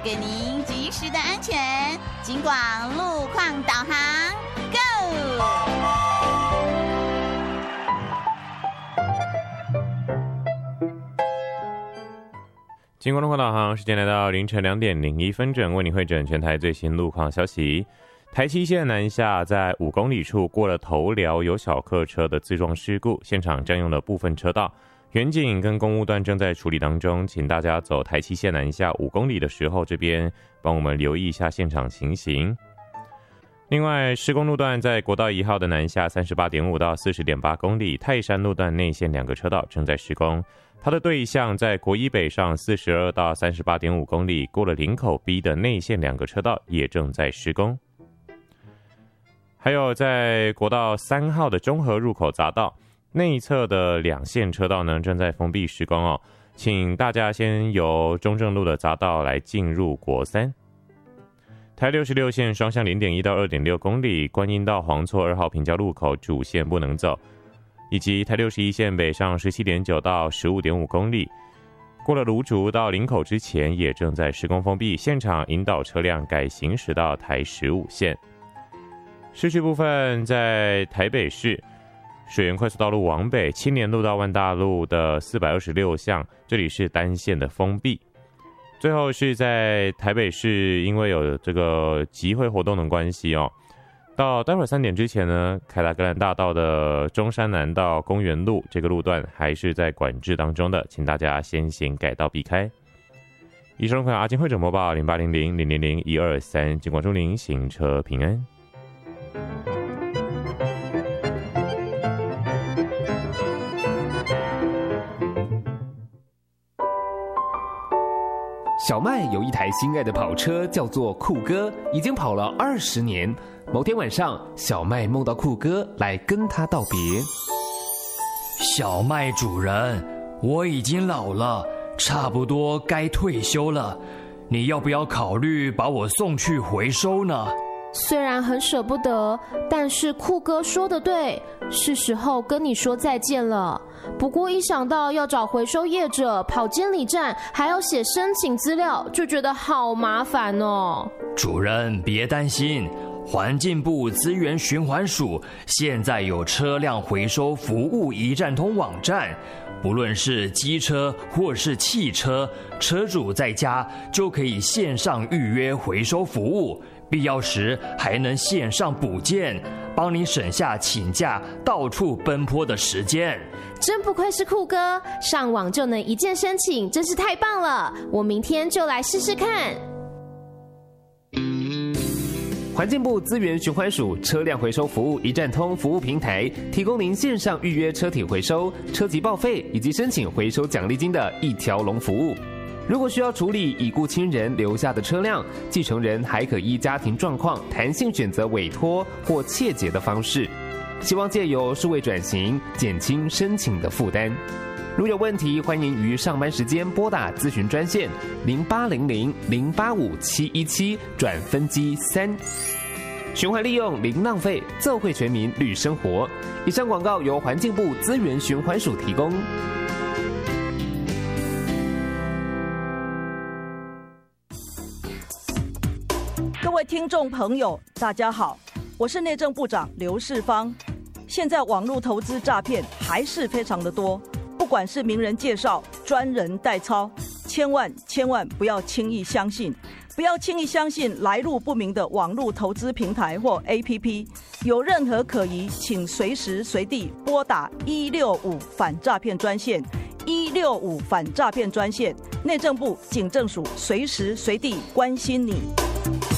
给您及时的安全。警广路况导航 ，Go！ 警广路况导航，时间来到凌晨2点01分整，为你汇整全台最新路况消息。台七线南下在5公里处过了头寮有小客车的自撞事故，现场占用了部分车道，远警跟公务段正在处理当中，请大家走台七线南下5公里的时候，这边帮我们留意一下现场情形。另外，施工路段在国道1号的南下38.5到40.8公里，泰山路段内线2个车道正在施工。它的对向在国一北上42到38.5公里，过了林口 B 的内线2个车道也正在施工。还有在国道3号的中和入口匝道内侧的2线车道呢，正在封闭施工哦，请大家先由中正路的匝道来进入国3。台66线双向 0.1 到 2.6 公里，观音到黄厝2号平交路口主线不能走，以及台61线北上 17.9 到 15.5 公里，过了芦竹到林口之前也正在施工封闭，现场引导车辆改行驶到台15线。市区部分在台北市水源快速道路往北青年路到万大路的426巷，这里是单线的封闭。最后是在台北市，因为有这个集会活动的关系哦，到待会儿3点之前呢，凯达格兰大道的中山南到公园路这个路段还是在管制当中的，请大家先行改道避开。以上款阿金会诊播报0800000123，警广祝您行车平安。 小麦有一台心爱的跑车，叫做酷哥，已经跑了20年。某天晚上，小麦梦到酷哥来跟他道别。 小麦主人，我已经老了，差不多该退休了，你要不要考虑把我送去回收呢？ 虽然很舍不得，但是酷哥说的对，是时候跟你说再见了。不过一想到要找回收业者、跑监理站，还要写申请资料，就觉得好麻烦哦。 主人别担心，环境部资源循环署现在有车辆回收服务一站通网站，不论是机车或是汽车，车主在家就可以线上预约回收服务，必要时还能线上补件，帮你省下请假到处奔波的时间。 真不愧是酷哥，上网就能一键申请，真是太棒了！我明天就来试试看。 环境部资源循环署车辆回收服务一站通服务平台，提供您线上预约车体回收、车籍报废以及申请回收奖励金的一条龙服务。如果需要处理已故亲人留下的车辆，继承人还可依家庭状况弹性选择委托或切结的方式，希望借由数位转型减轻申请的负担。如有问题，欢迎于上班时间拨打咨询专线0800-085-717转分机3。循环利用零浪费，奏会全民绿生活。以上广告由环境部资源循环署提供。 各位听众朋友，大家好，我是内政部长刘世芳。现在网络投资诈骗还是非常的多，不管是名人介绍、专人代操，千万不要轻易相信，不要轻易相信来路不明的网络投资平台或 APP。有任何可疑，请随时随地拨打165反诈骗专线，165反诈骗专线，内政部警政署随时随地关心你。